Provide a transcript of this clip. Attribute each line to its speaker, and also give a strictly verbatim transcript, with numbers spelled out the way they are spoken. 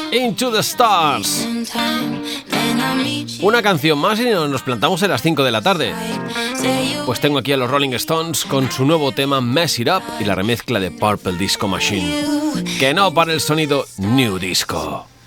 Speaker 1: Into the Stars. Una canción más y nos plantamos a las cinco de la tarde. Pues tengo aquí a los Rolling Stones con su nuevo tema Mess It Up y la remezcla de Purple Disco Machine. Que no para el sonido New Disco.